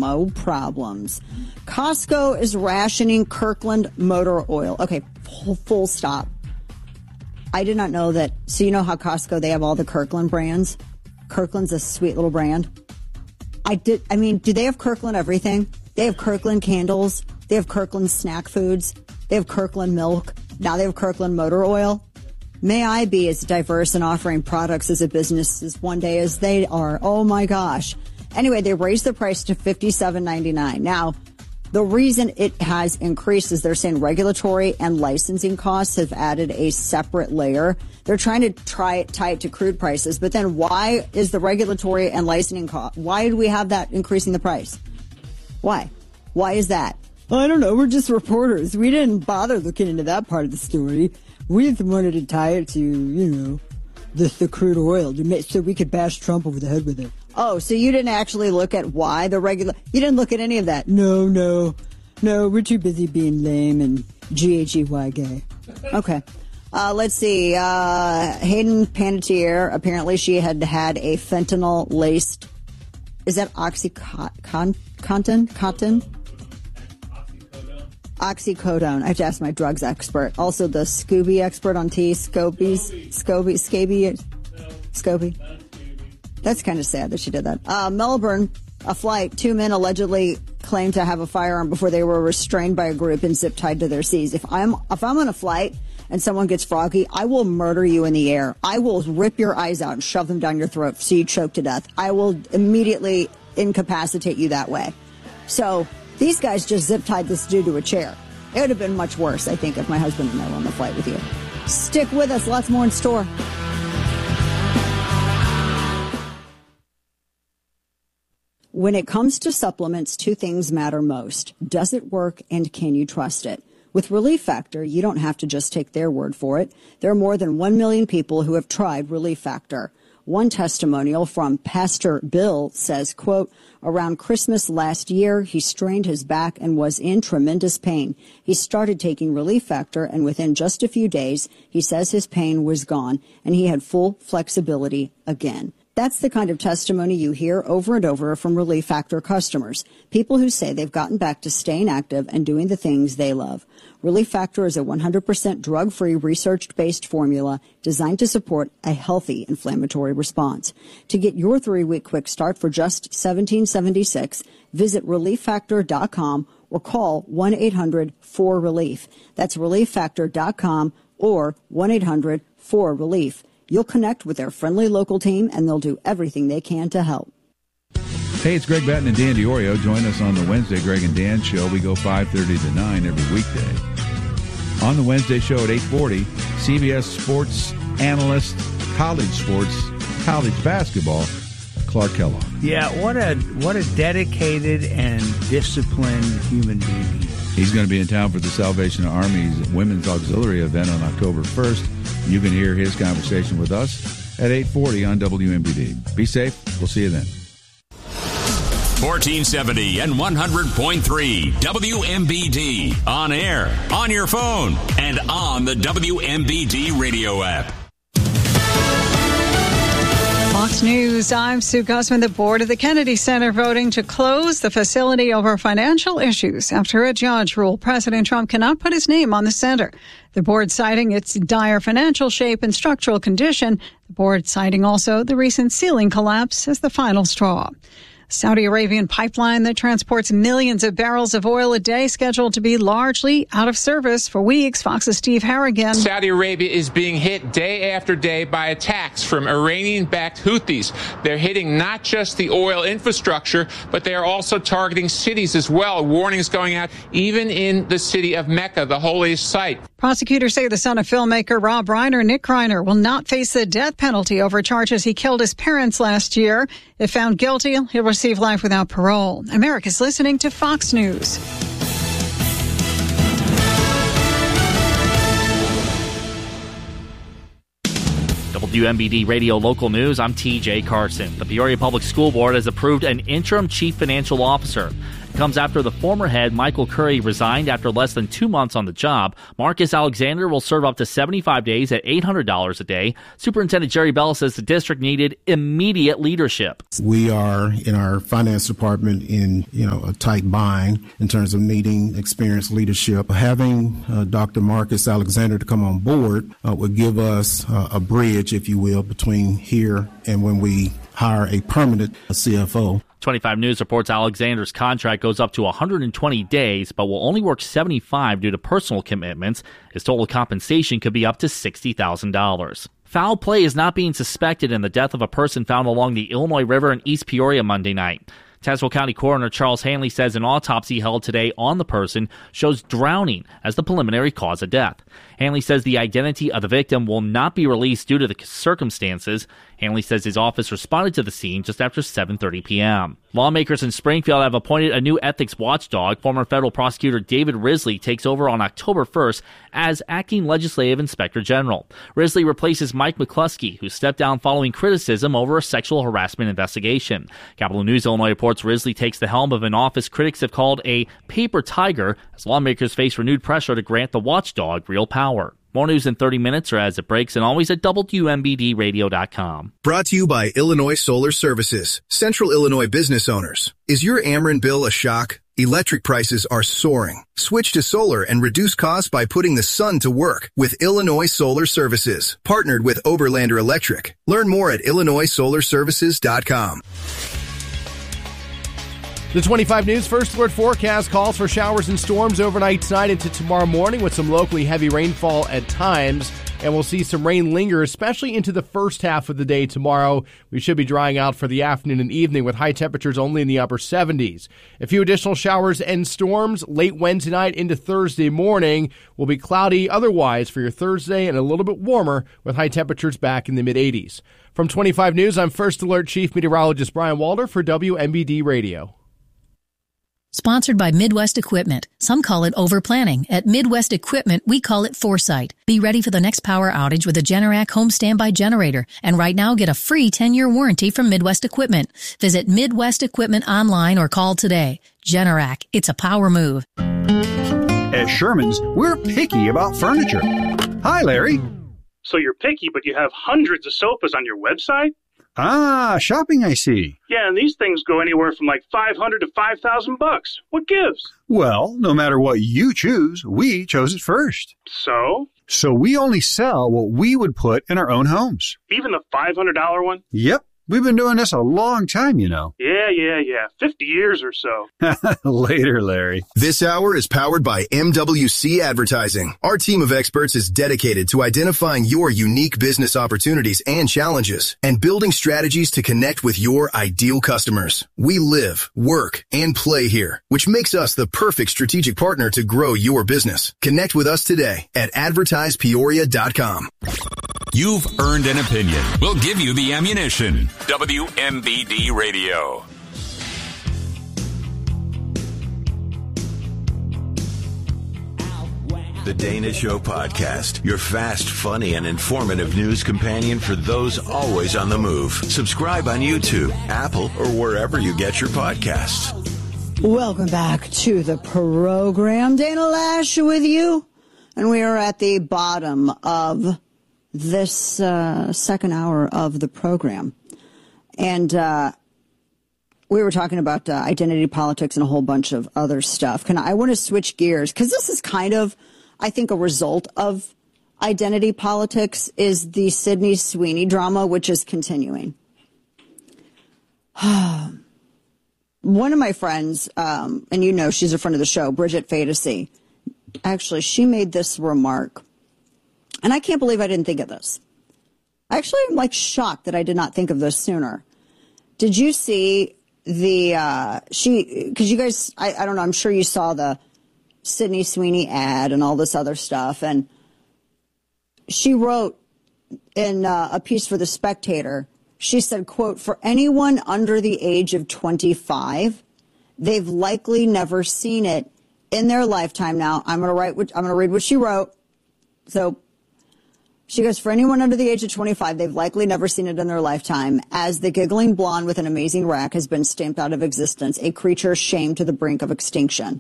No problems. Costco is rationing Kirkland motor oil. Okay, full stop. I did not know that. So you know how Costco, they have all the Kirkland brands? Kirkland's a sweet little brand. Do they have Kirkland everything? They have Kirkland candles. They have Kirkland snack foods. They have Kirkland milk. Now they have Kirkland motor oil. May I be as diverse in offering products as a business as one day as they are. Oh my gosh. Anyway, they raised the price to $57.99. Now, the reason it has increased is they're saying regulatory and licensing costs have added a separate layer. They're trying to tie it to crude prices. But then why is the regulatory and licensing cost? Why do we have that increasing the price? Why? Why is that? I don't know. We're just reporters. We didn't bother looking into that part of the story. We just wanted to tie it to, the crude oil so we could bash Trump over the head with it. Oh, so you didn't actually look at why you didn't look at any of that? No, we're too busy being lame and GHEY gay. Okay. Let's see. Hayden Panettiere, apparently she had a fentanyl-laced, is that Oxycontin? Cotton? Oxycodone. I have to ask my drugs expert. Also the Scooby expert on tea. Scooby. That's kind of sad that she did that. Melbourne, a flight. 2 men allegedly claimed to have a firearm before they were restrained by a group and zip tied to their seats. If I'm on a flight and someone gets froggy, I will murder you in the air. I will rip your eyes out and shove them down your throat so you choke to death. I will immediately incapacitate you that way. So these guys just zip-tied this dude to a chair. It would have been much worse, I think, if my husband and I were on the flight with you. Stick with us. Lots more in store. When it comes to supplements, two things matter most. Does it work and can you trust it? With Relief Factor, you don't have to just take their word for it. There are more than 1 million people who have tried Relief Factor. One testimonial from Pastor Bill says, quote, around Christmas last year, he strained his back and was in tremendous pain. He started taking Relief Factor, and within just a few days, he says his pain was gone, and he had full flexibility again. That's the kind of testimony you hear over and over from Relief Factor customers, people who say they've gotten back to staying active and doing the things they love. Relief Factor is a 100% drug-free, research-based formula designed to support a healthy inflammatory response. To get your 3-week quick start for just $17.76, visit ReliefFactor.com or call 1-800-4RELIEF. That's ReliefFactor.com or 1-800-4RELIEF. You'll connect with their friendly local team, and they'll do everything they can to help. Hey, it's Greg Batten and Dan DiOrio. Join us on the Wednesday Greg and Dan Show. We go 5:30 to 9 every weekday. On the Wednesday show at 8:40, CBS sports analyst, college sports, college basketball, Clark Kellogg. Yeah, what a dedicated and disciplined human being. He's going to be in town for the Salvation Army's Women's Auxiliary event on October 1st. You can hear his conversation with us at 8:40 on WMBD. Be safe. We'll see you then. 1470 and 100.3 WMBD. On air, on your phone, and on the WMBD radio app. Fox News, I'm Sue Guzman. The board of the Kennedy Center voting to close the facility over financial issues after a judge ruled President Trump cannot put his name on the center. The board citing its dire financial shape and structural condition. The board citing also the recent ceiling collapse as the final straw. Saudi Arabian pipeline that transports millions of barrels of oil a day scheduled to be largely out of service for weeks. Fox's Steve Harrigan. Saudi Arabia is being hit day after day by attacks from Iranian-backed Houthis. They're hitting not just the oil infrastructure, but they are also targeting cities as well. Warnings going out even in the city of Mecca, the holiest site. Prosecutors say the son of filmmaker Rob Reiner, Nick Reiner, will not face the death penalty over charges he killed his parents last year. If found guilty, he'll receive life without parole. America's listening to Fox News. WMBD Radio Local News, I'm TJ Carson. The Peoria Public School Board has approved an interim chief financial officer. It comes after the former head, Michael Curry, resigned after less than 2 months on the job. Marcus Alexander will serve up to 75 days at $800 a day. Superintendent Jerry Bell says the district needed immediate leadership. We are in our finance department in, a tight bind in terms of needing experienced leadership. Having Dr. Marcus Alexander to come on board would give us a bridge, if you will, between here and when we hire a permanent CFO. 25 News reports Alexander's contract goes up to 120 days, but will only work 75 due to personal commitments. His total compensation could be up to $60,000. Foul play is not being suspected in the death of a person found along the Illinois River in East Peoria Monday night. Tazewell County Coroner Charles Hanley says an autopsy held today on the person shows drowning as the preliminary cause of death. Hanley says the identity of the victim will not be released due to the circumstances. Hanley says his office responded to the scene just after 7:30 p.m. Lawmakers in Springfield have appointed a new ethics watchdog. Former federal prosecutor David Risley takes over on October 1st as acting legislative inspector general. Risley replaces Mike McCluskey, who stepped down following criticism over a sexual harassment investigation. Capital News Illinois reports Risley takes the helm of an office critics have called a paper tiger as lawmakers face renewed pressure to grant the watchdog real power. More news in 30 minutes or as it breaks, and always at WMBDradio.com. Brought to you by Illinois Solar Services, Central Illinois business owners. Is your Ameren bill a shock? Electric prices are soaring. Switch to solar and reduce costs by putting the sun to work with Illinois Solar Services, partnered with Oberlander Electric. Learn more at IllinoisSolarServices.com. The 25 News First Alert forecast calls for showers and storms overnight tonight into tomorrow morning with some locally heavy rainfall at times. And we'll see some rain linger, especially into the first half of the day tomorrow. We should be drying out for the afternoon and evening with high temperatures only in the upper 70s. A few additional showers and storms late Wednesday night into Thursday morning. Will be cloudy otherwise for your Thursday and a little bit warmer with high temperatures back in the mid-80s. From 25 News, I'm First Alert Chief Meteorologist Brian Walder for WMBD Radio. Sponsored by Midwest Equipment. Some call it overplanning. At Midwest Equipment, we call it foresight. Be ready for the next power outage with a Generac home standby generator. And right now, get a free 10-year warranty from Midwest Equipment. Visit Midwest Equipment online or call today. Generac, it's a power move. At Sherman's, we're picky about furniture. Hi, Larry. So you're picky, but you have hundreds of sofas on your website? Ah, shopping, I see. Yeah, and these things go anywhere from like $500 to $5,000. What gives? Well, no matter what you choose, we chose it first. So? So we only sell what we would put in our own homes. Even the $500 one? Yep. We've been doing this a long time, you know. Yeah. 50 years or so. Later, Larry. This hour is powered by MWC Advertising. Our team of experts is dedicated to identifying your unique business opportunities and challenges and building strategies to connect with your ideal customers. We live, work, and play here, which makes us the perfect strategic partner to grow your business. Connect with us today at advertisepeoria.com. You've earned an opinion. We'll give you the ammunition. WMBD Radio. The Dana Show Podcast, your fast, funny, and informative news companion for those always on the move. Subscribe on YouTube, Apple, or wherever you get your podcasts. Welcome back to the program. Dana Lash with you. And we are at the bottom of this second hour of the program. And we were talking about identity politics and a whole bunch of other stuff. I want to switch gears because this is kind of, I think, a result of identity politics is the Sydney Sweeney drama, which is continuing. One of my friends, and you know she's a friend of the show, Bridget Fadesy, actually, she made this remark. And I can't believe I didn't think of this. Actually, I'm shocked that I did not think of this sooner. Did you see because you guys, I don't know, I'm sure you saw the Sydney Sweeney ad and all this other stuff. And she wrote in a piece for The Spectator, she said, quote, "For anyone under the age of 25, they've likely never seen it in their lifetime." Now, I'm going to read what she wrote. So She goes, for anyone under the age of 25, they've likely never seen it in their lifetime, as the giggling blonde with an amazing rack has been stamped out of existence, a creature shamed to the brink of extinction.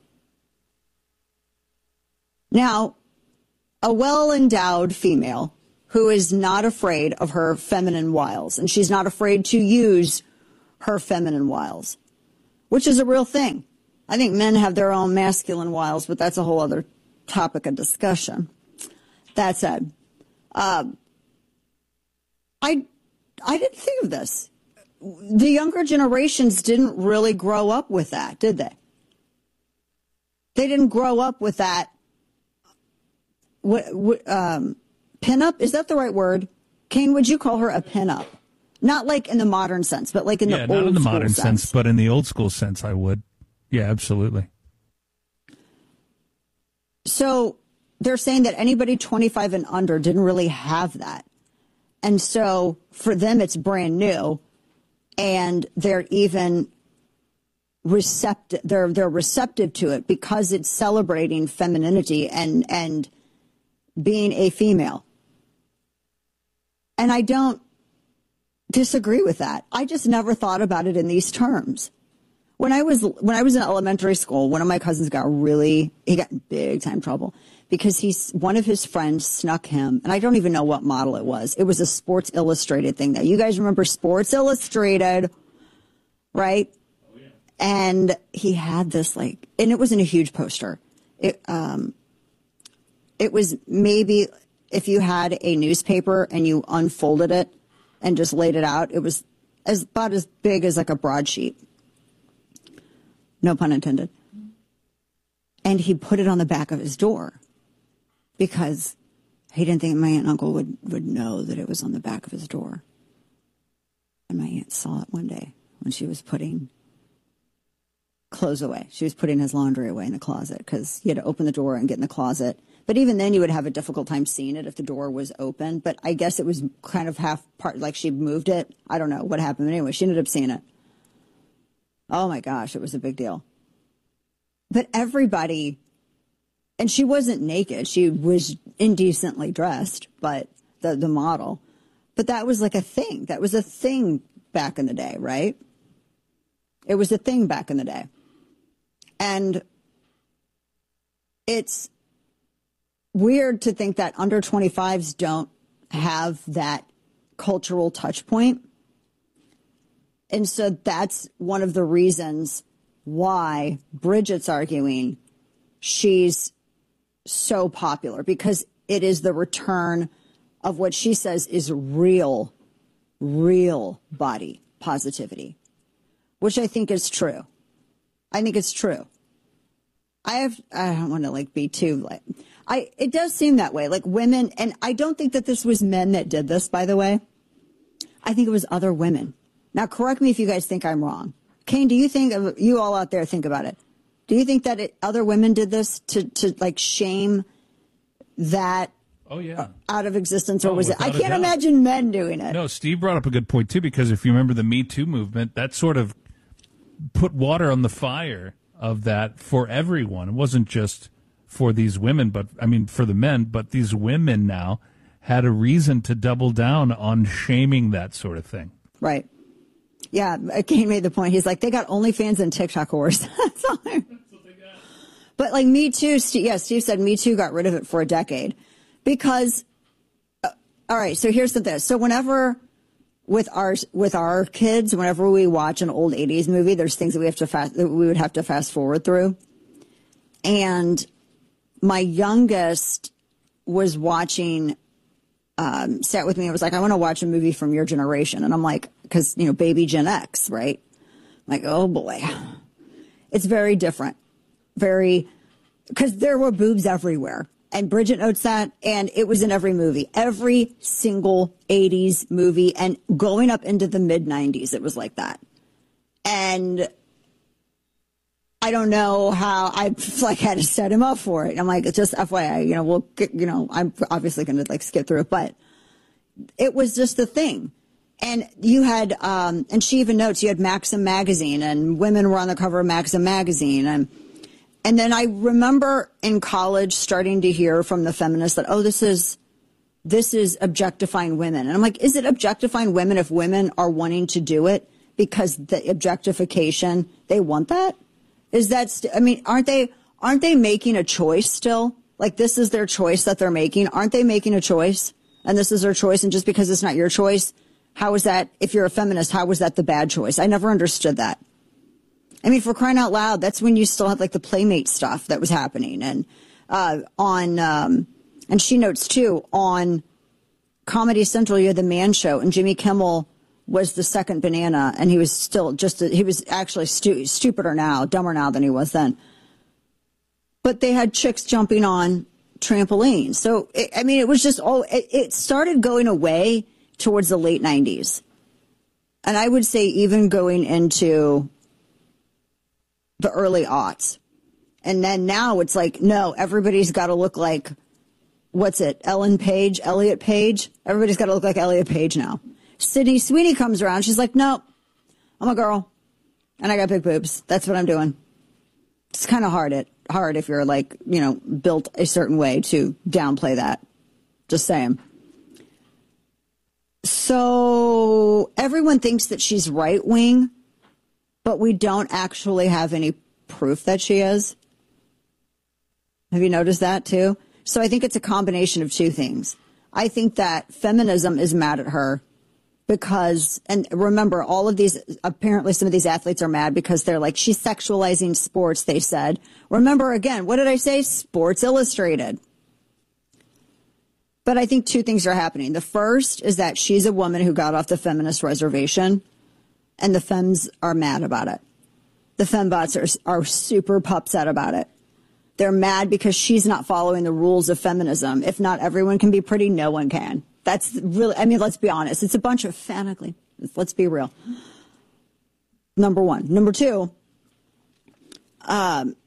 Now, a well-endowed female who is not afraid of her feminine wiles, and she's not afraid to use her feminine wiles, which is a real thing. I think men have their own masculine wiles, but that's a whole other topic of discussion. That said, I didn't think of this. The younger generations didn't really grow up with that, did they? They didn't grow up with that. Pinup? Is that the right word? Kane, would you call her a pinup? Not like in the modern sense, but like in the old school sense. Yeah, not in the modern sense, but in the old school sense, I would. Yeah, absolutely. So they're saying that anybody 25 and under didn't really have that. And so for them, it's brand new. And they're even receptive. They're receptive to it because it's celebrating femininity and being a female. And I don't disagree with that. I just never thought about it in these terms. When I was in elementary school, one of my cousins got in big time trouble because one of his friends snuck him, and I don't even know what model it was. It was a Sports Illustrated thing. Now, you guys remember Sports Illustrated, right? Oh, yeah. And he had this and it wasn't a huge poster. It was maybe if you had a newspaper and you unfolded it and just laid it out, it was about as big as like a broadsheet. No pun intended. And he put it on the back of his door because he didn't think my aunt and uncle would know that it was on the back of his door. And my aunt saw it one day when she was putting clothes away. She was putting his laundry away in the closet because he had to open the door and get in the closet. But even then you would have a difficult time seeing it if the door was open. But I guess it was kind of half part, like she moved it. I don't know what happened. But anyway, she ended up seeing it. Oh my gosh, it was a big deal. But everybody, and she wasn't naked. She was indecently dressed, but the model. But that was like a thing. That was a thing back in the day, right? It was a thing back in the day. And it's weird to think that under 25s don't have that cultural touch point. And so that's one of the reasons why Bridget's arguing she's so popular, because it is the return of what she says is real body positivity, which I think is true. I think it's true. I don't want to be too it does seem that way, like women, and I don't think that this was men that did this, by the way. I think it was other women. Now, correct me if you guys think I'm wrong. Kane, do you think, you all out there think about it, do you think that other women did this to shame that out of existence, or was it? I can't imagine men doing it. No, Steve brought up a good point, too, because if you remember the Me Too movement, that sort of put water on the fire of that for everyone. It wasn't just for these women, but for the men, but these women now had a reason to double down on shaming that sort of thing. Right. Yeah, Kane made the point. He's like, they got OnlyFans and TikTok whores. That's all. That's what they got. But Me Too, Steve said Me Too got rid of it for a decade. Because, all right, so here's the thing. So whenever, with our kids, whenever we watch an old 80s movie, there's things that we would have to fast forward through. And my youngest was watching, sat with me and was like, I want to watch a movie from your generation. And I'm like, because, baby Gen X, right? I'm like, oh boy. It's very different. Because there were boobs everywhere. And Bridget notes that, and it was in every movie. Every single 80s movie, and going up into the mid-90s, it was like that. And I don't know how I had to set him up for it. I'm like, it's just FYI, I'm obviously going to skip through it, but it was just a thing. And you had, and she even notes, you had Maxim magazine, and women were on the cover of Maxim magazine. And then I remember in college starting to hear from the feminists that, this is this is objectifying women. And I'm like, is it objectifying women if women are wanting to do it because the objectification, they want that? Is that, aren't they making a choice still? Like, this is their choice that they're making. Aren't they making a choice? And this is their choice. And just because it's not your choice, how is that, if you're a feminist, how was that the bad choice? I never understood that. I mean, for crying out loud, that's when you still had like the Playmate stuff that was happening. And, and she notes too, on Comedy Central, you had the Man Show, and Jimmy Kimmel was the second banana, and he was still he was actually stupider now, dumber now than he was then. But they had chicks jumping on trampolines. So, it was just it started going away towards the late 90s. And I would say even going into the early aughts. And then now it's like, no, everybody's got to look like, what's it, Elliot Page? Everybody's got to look like Elliot Page now. Sydney Sweeney comes around. She's like, no, I'm a girl and I got big boobs. That's what I'm doing. It's kind of hard if you're like, built a certain way to downplay that. Just saying. So everyone thinks that she's right wing, but we don't actually have any proof that she is. Have you noticed that too? So I think it's a combination of two things. I think that feminism is mad at her because, and remember, all of these, apparently some of these athletes are mad because they're like, she's sexualizing sports, they said. Remember, again, what did I say? Sports Illustrated. But I think two things are happening. The first is that she's a woman who got off the feminist reservation, and the femmes are mad about it. The fembots are super upset about it. They're mad because she's not following the rules of feminism. If not everyone can be pretty, no one can. That's really, let's be honest. It's a bunch of fannically. Let's be real. Number one. Number two, the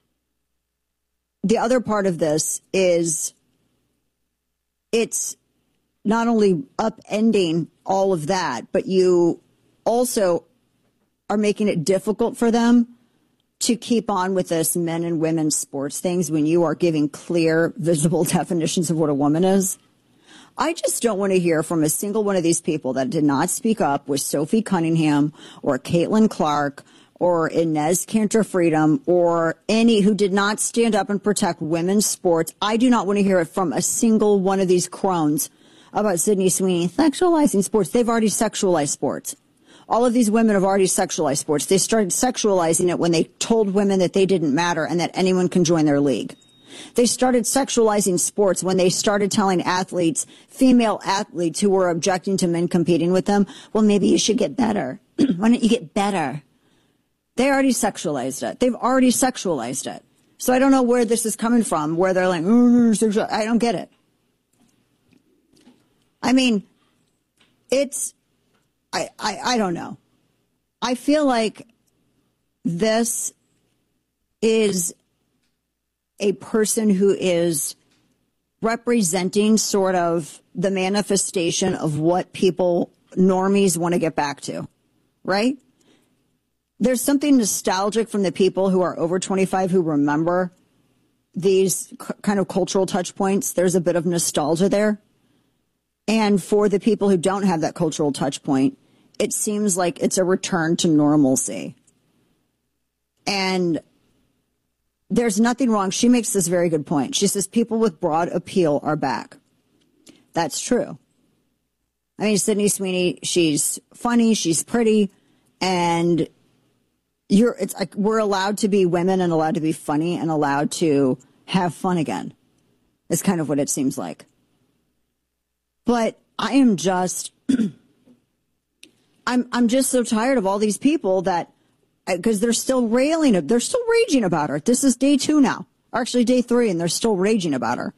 other part of this is it's not only upending all of that, but you also are making it difficult for them to keep on with this men and women sports things when you are giving clear, visible definitions of what a woman is. I just don't want to hear from a single one of these people that did not speak up with Sophie Cunningham or Caitlin Clark or Inez Cantor-Freedom or any who did not stand up and protect women's sports. I do not want to hear it from a single one of these crones about Sydney Sweeney sexualizing sports. They've already sexualized sports. All of these women have already sexualized sports. They started sexualizing it when they told women that they didn't matter and that anyone can join their league. They started sexualizing sports when they started telling athletes, female athletes who were objecting to men competing with them, well, maybe you should get better. Why don't you get better? They already sexualized it. They've already sexualized it. So I don't know where this is coming from, where they're like, I don't get it. I don't know. I feel like this is a person who is representing sort of the manifestation of what people, normies, want to get back to, right? There's something nostalgic from the people who are over 25 who remember these kind of cultural touch points. There's a bit of nostalgia there. And for the people who don't have that cultural touch point, it seems like it's a return to normalcy. And there's nothing wrong. She makes this very good point. She says people with broad appeal are back. That's true. Sydney Sweeney, she's funny, she's pretty, and it's like we're allowed to be women and allowed to be funny and allowed to have fun again. It's kind of what it seems like. But I am just, I'm just so tired of all these people that, because they're still raging about her. This is day 2 now, or actually day 3, and they're still raging about her.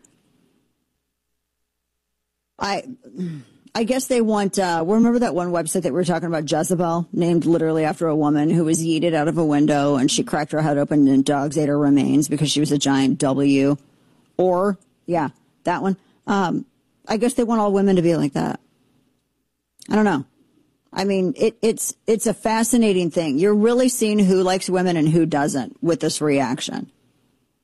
I guess they want, remember that one website that we were talking about, Jezebel, named literally after a woman who was yeeted out of a window and she cracked her head open and dogs ate her remains because she was a giant W. Or, yeah, that one. I guess they want all women to be like that. I don't know. It's a fascinating thing. You're really seeing who likes women and who doesn't with this reaction.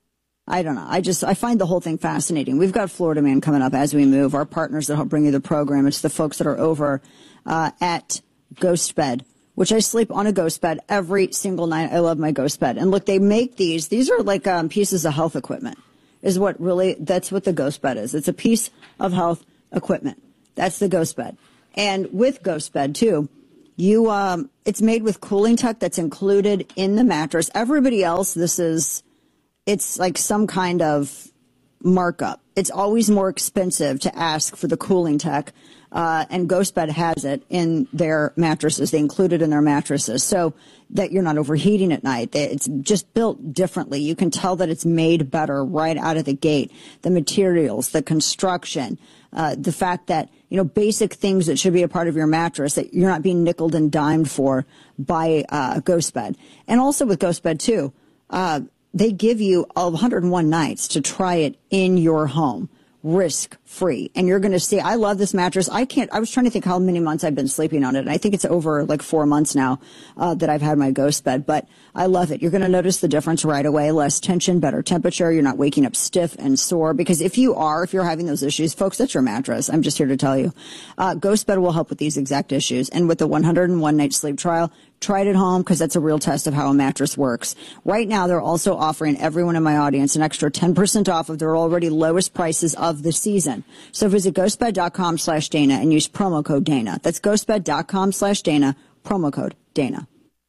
I don't know. I find the whole thing fascinating. We've got Florida Man coming up as we move. Our partners that help bring you the program. It's the folks that are over at Ghost Bed, which I sleep on a ghost bed every single night. I love my ghost bed. And look, they make these are like pieces of health equipment that's what the ghost bed is. It's a piece of health equipment. That's the ghost bed. And with Ghost Bed too, it's made with cooling tech that's included in the mattress. Everybody else, it's like some kind of markup. It's always more expensive to ask for the cooling tech. And Ghost Bed has it in their mattresses. They include it in their mattresses so that you're not overheating at night. It's just built differently. You can tell that it's made better right out of the gate. The materials, the construction, the fact that, basic things that should be a part of your mattress that you're not being nickeled and dimed for by Ghost Bed. And also with Ghost Bed too, they give you 101 nights to try it in your home, risk-free. And you're going to see, I love this mattress. I was trying to think how many months I've been sleeping on it. And I think it's over like 4 months now that I've had my Ghost Bed. But I love it. You're going to notice the difference right away. Less tension, better temperature. You're not waking up stiff and sore. Because if you're having those issues, folks, that's your mattress. I'm just here to tell you. Ghost Bed will help with these exact issues. And with the 101 night sleep trial, try it at home because that's a real test of how a mattress works. Right now, they're also offering everyone in my audience an extra 10% off of their already lowest prices of the season. So visit ghostbed.com/Dana and use promo code Dana. That's ghostbed.com/Dana, promo code Dana.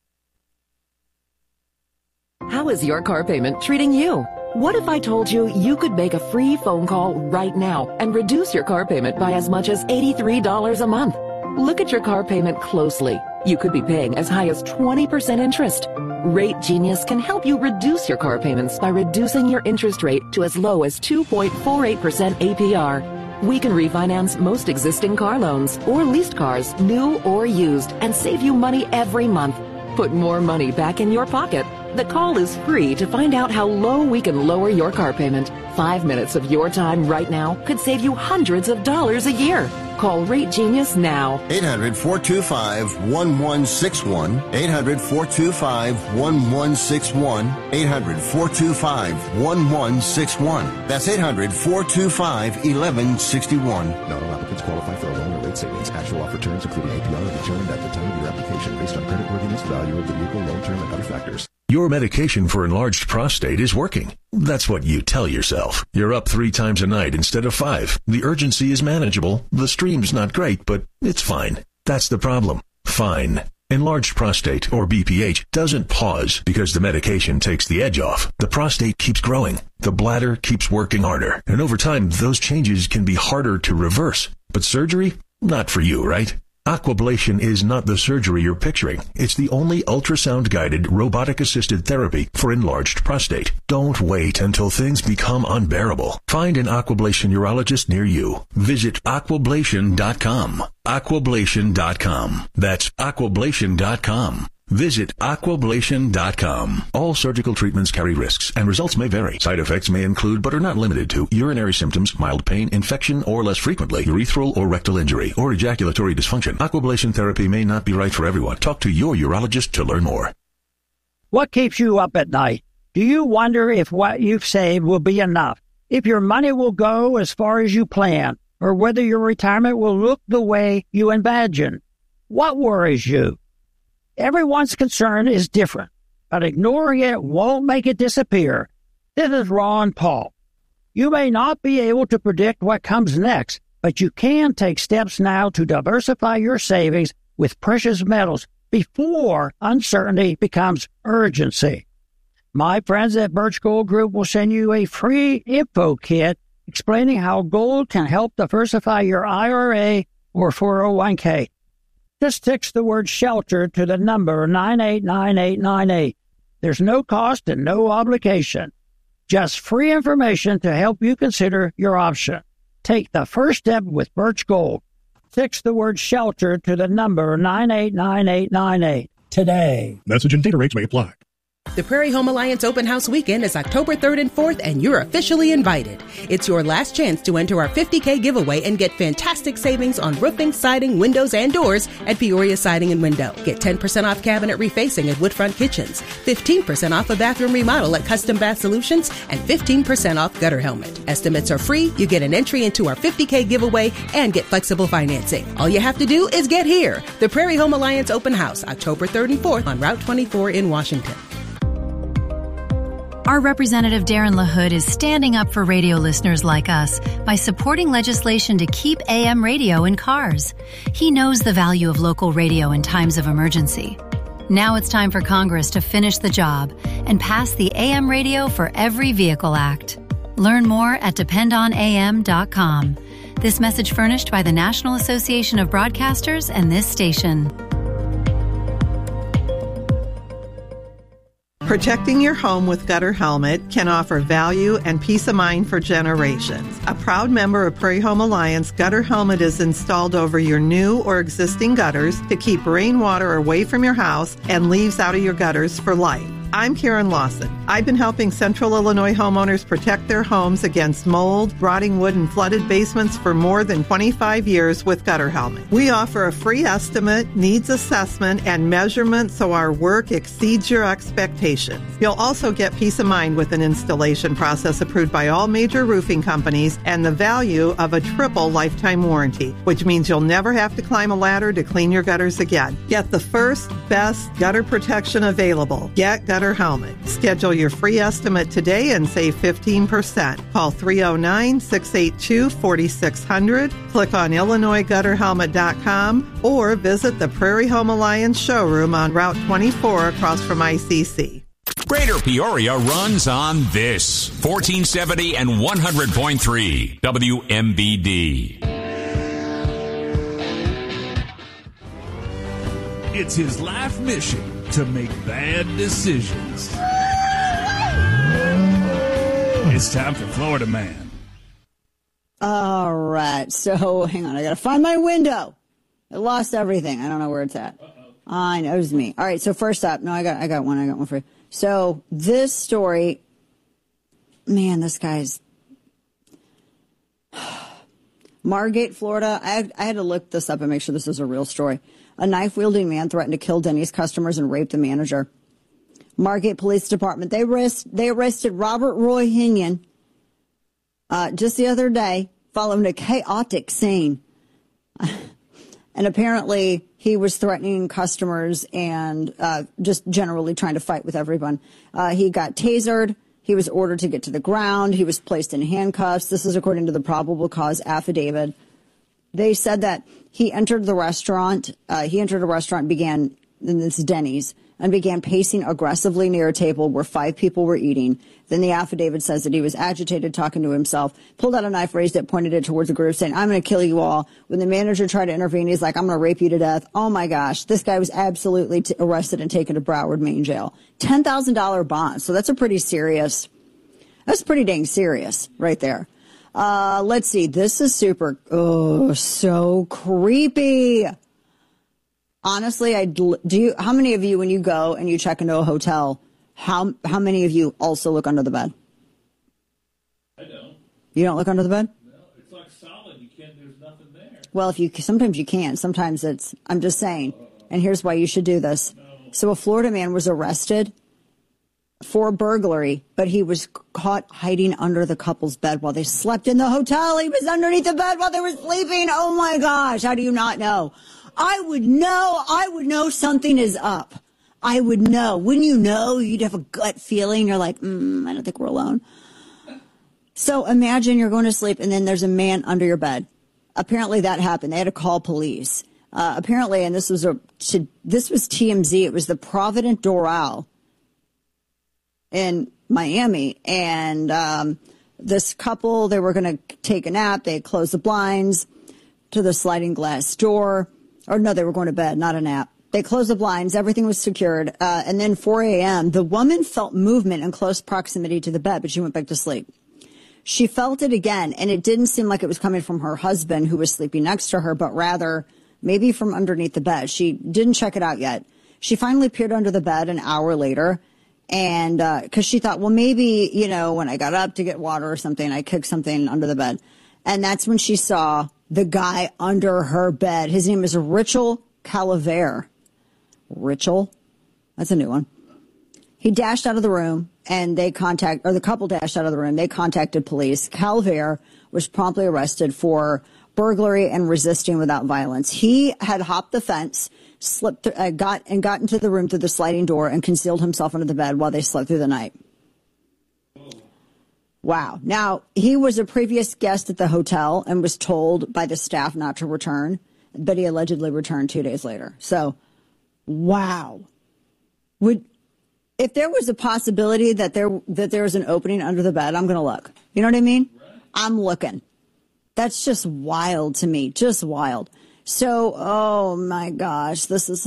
How is your car payment treating you? What if I told you you could make a free phone call right now and reduce your car payment by as much as $83 a month? Look at your car payment closely. You could be paying as high as 20% interest. Rate Genius can help you reduce your car payments by reducing your interest rate to as low as 2.48% APR. We can refinance most existing car loans or leased cars, new or used, and save you money every month. Put more money back in your pocket. The call is free to find out how low we can lower your car payment. 5 minutes of your time right now could save you hundreds of dollars a year. Call Rate Genius now. 800-425-1161. 800-425-1161. 800-425-1161. That's 800-425-1161. Not all applicants qualify for a loan or rate savings. Actual offer terms, including APR, are determined at the time of your application based on creditworthiness, value of the vehicle, loan term, and other factors. Your medication for enlarged prostate is working. That's what you tell yourself. You're up 3 times a night instead of 5. The urgency is manageable. The stream's not great, but it's fine. That's the problem. Fine. Enlarged prostate, or BPH, doesn't pause because the medication takes the edge off. The prostate keeps growing. The bladder keeps working harder. And over time, those changes can be harder to reverse. But surgery? Not for you, right? Aquablation is not the surgery you're picturing. It's the only ultrasound-guided, robotic-assisted therapy for enlarged prostate. Don't wait until things become unbearable. Find an Aquablation urologist near you. Visit aquablation.com. Aquablation.com. That's aquablation.com. Visit aquablation.com. All surgical treatments carry risks, and results may vary. Side effects may include, but are not limited to, urinary symptoms, mild pain, infection, or less frequently, urethral or rectal injury, or ejaculatory dysfunction. Aquablation therapy may not be right for everyone. Talk to your urologist to learn more. What keeps you up at night? Do you wonder if what you've saved will be enough? If your money will go as far as you plan? Or whether your retirement will look the way you imagine? What worries you? Everyone's concern is different, but ignoring it won't make it disappear. This is Ron Paul. You may not be able to predict what comes next, but you can take steps now to diversify your savings with precious metals before uncertainty becomes urgency. My friends at Birch Gold Group will send you a free info kit explaining how gold can help diversify your IRA or 401k. Just text the word SHELTER to the number 989898. There's no cost and no obligation. Just free information to help you consider your option. Take the first step with Birch Gold. Text the word SHELTER to the number 989898 today. Message and data rates may apply. The Prairie Home Alliance Open House Weekend is October 3rd and 4th, and you're officially invited. It's your last chance to enter our $50K giveaway and get fantastic savings on roofing, siding, windows, and doors at Peoria Siding and Window. Get 10% off cabinet refacing at Woodfront Kitchens, 15% off a bathroom remodel at Custom Bath Solutions, and 15% off gutter helmet. Estimates are free, you get an entry into our $50K giveaway, and get flexible financing. All you have to do is get here. The Prairie Home Alliance Open House, October 3rd and 4th on Route 24 in Washington. Our Representative Darren LaHood is standing up for radio listeners like us by supporting legislation to keep AM radio in cars. He knows the value of local radio in times of emergency. Now it's time for Congress to finish the job and pass the AM Radio for Every Vehicle Act. Learn more at dependonam.com. This message furnished by the National Association of Broadcasters and this station. Protecting your home with Gutter Helmet can offer value and peace of mind for generations. A proud member of Prairie Home Alliance, Gutter Helmet is installed over your new or existing gutters to keep rainwater away from your house and leaves out of your gutters for life. I'm Karen Lawson. I've been helping Central Illinois homeowners protect their homes against mold, rotting wood, and flooded basements for more than 25 years with Gutter Helmet. We offer a free estimate, needs assessment, and measurement so our work exceeds your expectations. You'll also get peace of mind with an installation process approved by all major roofing companies and the value of a triple lifetime warranty, which means you'll never have to climb a ladder to clean your gutters again. Get the first, best gutter protection available. Get Gutter Helmet. Schedule your free estimate today and save 15%. Call 309-682-4600. Click on IllinoisGutterHelmet.com or visit the Prairie Home Alliance showroom on Route 24 across from ICC. Greater Peoria runs on this 1470 and 100.3 WMBD. It's his life mission to make bad decisions. It's time for Florida Man. All right. So, hang on. I got to find my window. I lost everything. I don't know where it's at. I know. It was me. All right. So, first up. No, I got one. I got one for you. So, this story. Man, this guy's. Margate, Florida. I had to look this up and make sure this is a real story. A knife-wielding man threatened to kill Denny's customers and rape the manager. Margate Police Department, they arrested Robert Roy Hinion just the other day following a chaotic scene. And apparently he was threatening customers and just generally trying to fight with everyone. He got tasered. He was ordered to get to the ground. He was placed in handcuffs. This is according to the probable cause affidavit. They said that he entered a restaurant, began, and this is Denny's, and began pacing aggressively near a table where 5 people were eating. Then the affidavit says that he was agitated, talking to himself, pulled out a knife, raised it, pointed it towards the group, saying, "I'm going to kill you all." When the manager tried to intervene, he's like, "I'm going to rape you to death." Oh, my gosh. This guy was absolutely arrested and taken to Broward, Main Jail. $10,000 bond. So that's pretty dang serious right there. Let's see. This is so creepy. Honestly, how many of you, when you go and you check into a hotel, how many of you also look under the bed? I don't. You don't look under the bed? No, it's like solid. There's nothing there. Well, sometimes you can. Sometimes I'm just saying. And here's why you should do this. No. So a Florida man was arrested for burglary, but he was caught hiding under the couple's bed while they slept in the hotel. He was underneath the bed while they were sleeping. Oh my gosh. How do you not know? I would know something is up. I would know. Wouldn't you know? You'd have a gut feeling. You're like, I don't think we're alone. So imagine you're going to sleep and then there's a man under your bed. Apparently that happened. They had to call police. Apparently, and this was TMZ. It was the Provident Doral in Miami, and this couple, they were going to take a nap. They closed the blinds to the sliding glass door. Or no, they were going to bed, not a nap. They closed the blinds. Everything was secured. And then 4 a.m., the woman felt movement in close proximity to the bed, but she went back to sleep. She felt it again, and it didn't seem like it was coming from her husband who was sleeping next to her, but rather maybe from underneath the bed. She didn't check it out yet. She finally peered under the bed an hour later, And because she thought, well, maybe, when I got up to get water or something, I kicked something under the bed. And that's when she saw the guy under her bed. His name is Richel Calavera. Richel? That's a new one. He dashed out of the room, and the couple dashed out of the room. They contacted police. Calavera was promptly arrested for burglary and resisting without violence. He had hopped the fence, got into the room through the sliding door, and concealed himself under the bed while they slept through the night. Wow. Now, he was a previous guest at the hotel and was told by the staff not to return, but he allegedly returned 2 days later. So, wow. If there was a possibility that there was an opening under the bed, I'm going to look. You know what I mean? Right. I'm looking. That's just wild to me. Just wild. So, oh my gosh, this is...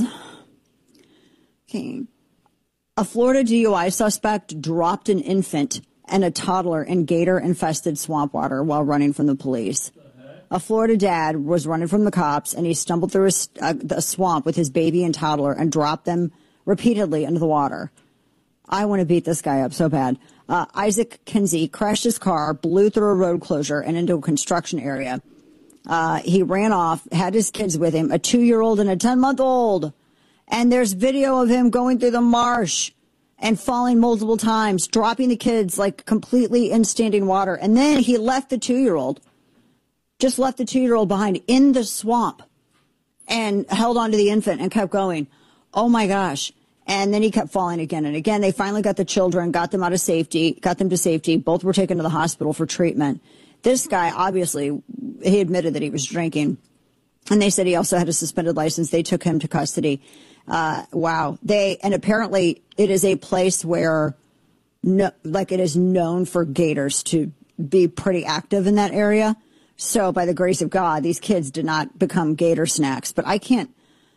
Okay. A Florida DUI suspect dropped an infant and a toddler in gator-infested swamp water while running from the police. A Florida dad was running from the cops, and he stumbled through the swamp with his baby and toddler and dropped them repeatedly into the water. I want to beat this guy up so bad. Isaac Kinsey crashed his car, blew through a road closure and into a construction area. He ran off, had his kids with him, a 2-year-old and a 10-month-old. And there's video of him going through the marsh and falling multiple times, dropping the kids like completely in standing water. And then he left the 2-year-old, just left the 2-year-old behind in the swamp and held on to the infant and kept going. Oh my gosh. And then he kept falling again and again. They finally got the children, got them to safety. Both were taken to the hospital for treatment. This guy, obviously, he admitted that he was drinking. And they said he also had a suspended license. They took him to custody. Wow. And apparently it is a place where, it is known for gators to be pretty active in that area. So by the grace of God, these kids did not become gator snacks. But I can't.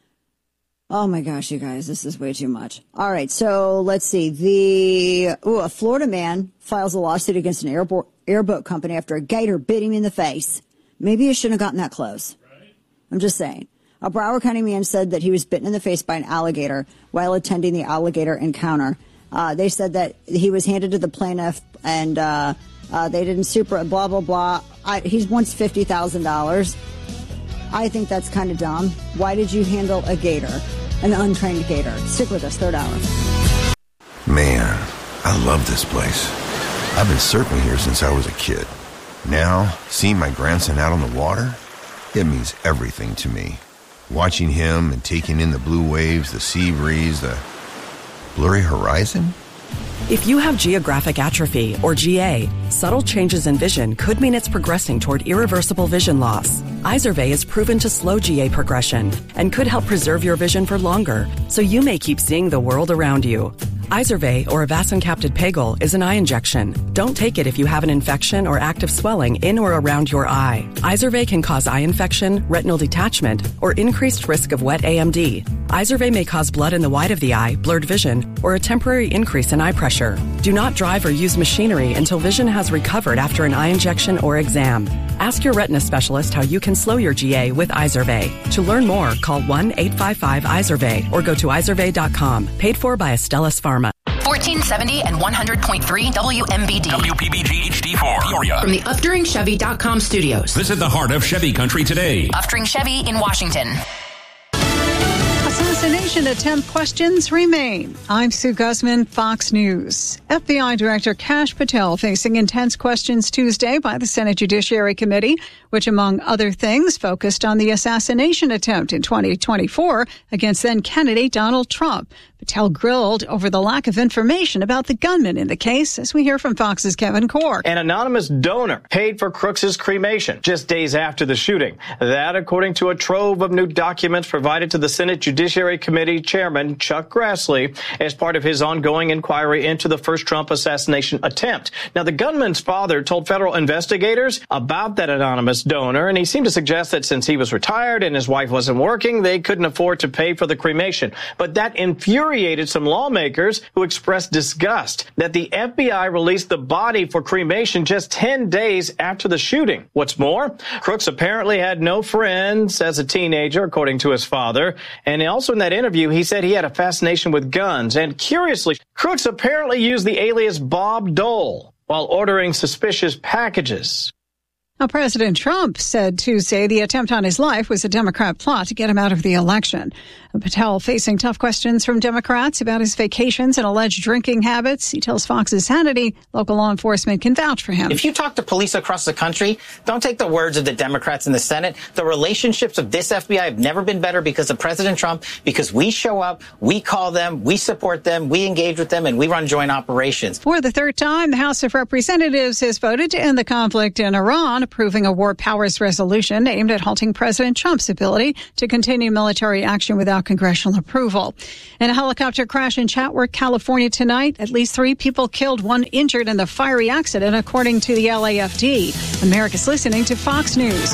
Oh my gosh, you guys, this is way too much. All right, so let's see. A Florida man files a lawsuit against an airboat company after a gator bit him in the face. Maybe you shouldn't have gotten that close. Right. I'm just saying. A Broward County man said that he was bitten in the face by an alligator while attending the alligator encounter. They said that he was handed to the plaintiff and they didn't blah, blah, blah. He wants $50,000. I think that's kind of dumb. Why did you handle a gator, an untrained gator? Stick with us, third hour. Man, I love this place. I've been surfing here since I was a kid. Now, seeing my grandson out on the water, it means everything to me. Watching him and taking in the blue waves, the sea breeze, the blurry horizon. If you have geographic atrophy, or GA, subtle changes in vision could mean it's progressing toward irreversible vision loss. Izervay is proven to slow GA progression and could help preserve your vision for longer, so you may keep seeing the world around you. Izervay, or avacincaptad pegol, is an eye injection. Don't take it if you have an infection or active swelling in or around your eye. Izervay can cause eye infection, retinal detachment, or increased risk of wet AMD. Izervay may cause blood in the white of the eye, blurred vision, or a temporary increase in eye pressure. Do not drive or use machinery until vision has recovered after an eye injection or exam. Ask your retina specialist how you can slow your GA with Izervay. To learn more, call 1-855-IZERVAY or go to izervay.com. Paid for by Astellas Pharma. 1470 and 100.3 WMBD. WPBG HD4. Peoria. From the UfteringChevy.com studios. Visit the heart of Chevy country today. Uftering Chevy in Washington. Assassination attempt questions remain. I'm Sue Guzman, Fox News. FBI Director Kash Patel facing intense questions Tuesday by the Senate Judiciary Committee, which, among other things, focused on the assassination attempt in 2024 against then-candidate Donald Trump. Patel grilled over the lack of information about the gunman in the case, as we hear from Fox's Kevin Corke. An anonymous donor paid for Crooks' cremation just days after the shooting. That, according to a trove of new documents provided to the Senate Judiciary Committee Chairman Chuck Grassley as part of his ongoing inquiry into the first Trump assassination attempt. Now, the gunman's father told federal investigators about that anonymous donor, and he seemed to suggest that since he was retired and his wife wasn't working, they couldn't afford to pay for the cremation. But that infuriated some lawmakers who expressed disgust that the FBI released the body for cremation just 10 days after the shooting. What's more, Crooks apparently had no friends as a teenager, according to his father, and he also in that interview, he said he had a fascination with guns. And curiously, Crooks apparently used the alias Bob Dole while ordering suspicious packages. Now, President Trump said Tuesday the attempt on his life was a Democrat plot to get him out of the election. Patel facing tough questions from Democrats about his vacations and alleged drinking habits. He tells Fox's Hannity local law enforcement can vouch for him. If you talk to police across the country, don't take the words of the Democrats in the Senate. The relationships of this FBI have never been better because of President Trump, because we show up, we call them, we support them, we engage with them, and we run joint operations. For the third time, the House of Representatives has voted to end the conflict in Iran, approving a war powers resolution aimed at halting President Trump's ability to continue military action without congressional approval. In a helicopter crash in Chatworth, California tonight, at least 3 people killed, 1 injured in the fiery accident, according to the LAFD. America's listening to Fox News.